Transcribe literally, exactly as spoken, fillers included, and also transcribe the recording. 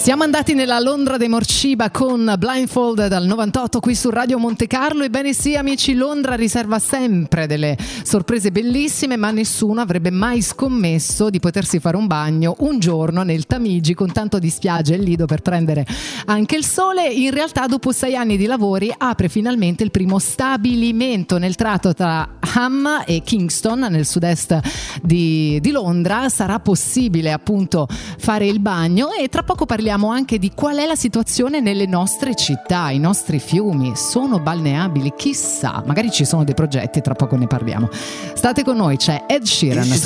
Siamo andati nella Londra dei Morciba con Blindfold dal novantotto qui su Radio Monte Carlo. Ebbene sì, amici, Londra riserva sempre delle sorprese bellissime, ma nessuno avrebbe mai scommesso di potersi fare un bagno un giorno nel Tamigi con tanto di spiagge e lido per prendere anche il sole. In realtà dopo sei anni di lavori apre finalmente il primo stabilimento nel tratto tra Ham e Kingston nel sud-est di, di Londra. Sarà possibile appunto fare il bagno e tra poco parliamo anche di qual è la situazione nelle nostre città. I nostri fiumi sono balneabili? Chissà, magari ci sono dei progetti, tra poco ne parliamo. State con noi, c'è Ed Sheeran.